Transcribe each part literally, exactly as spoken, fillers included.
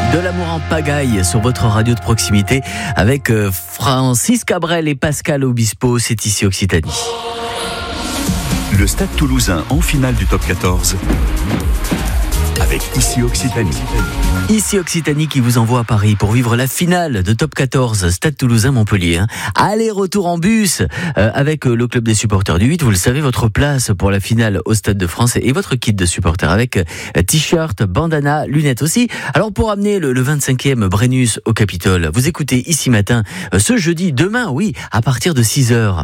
De l'amour en pagaille sur votre radio de proximité avec Francis Cabrel et Pascal Obispo, c'est ici Occitanie. Le Stade Toulousain en finale du top quatorze avec Ici Occitanie. Ici Occitanie qui vous envoie à Paris pour vivre la finale de top quatorze Stade Toulousain Montpellier. Hein. Aller-retour en bus euh, avec euh, le club des supporters du huit. Vous le savez, votre place pour la finale au Stade de France et votre kit de supporters avec euh, t-shirt, bandana, lunettes aussi. Alors pour amener le, le vingt-cinquième Brennus au Capitole, vous écoutez Ici Matin euh, ce jeudi, demain, oui, à partir de six heures.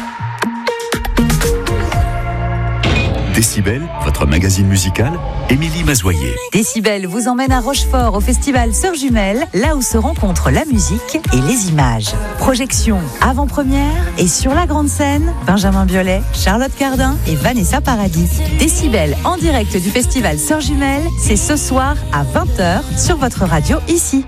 Décibel, votre magazine musical, Émilie Mazoyer. Décibel vous emmène à Rochefort au festival Sœurs Jumelles, là où se rencontrent la musique et les images. Projection avant-première et sur la grande scène, Benjamin Biolay, Charlotte Cardin et Vanessa Paradis. Décibel en direct du festival Sœurs Jumelles, c'est ce soir à vingt heures sur votre radio ici.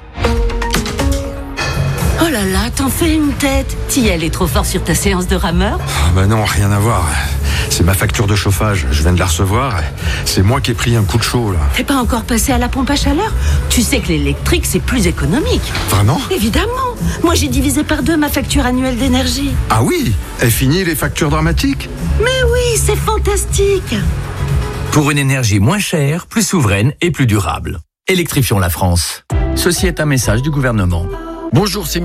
Oh là là, t'en fais une tête. T'y allais trop fort sur ta séance de rameur ? Oh bah non, rien à voir. C'est ma facture de chauffage, je viens de la recevoir. C'est moi qui ai pris un coup de chaud là. T'es pas encore passé à la pompe à chaleur ? Tu sais que l'électrique c'est plus économique. Vraiment ? Évidemment. Moi j'ai divisé par deux ma facture annuelle d'énergie. Ah oui ? Est fini les factures dramatiques ? Mais oui, c'est fantastique. Pour une énergie moins chère, plus souveraine et plus durable. Électrifions la France. Ceci est un message du gouvernement. Bonjour, c'est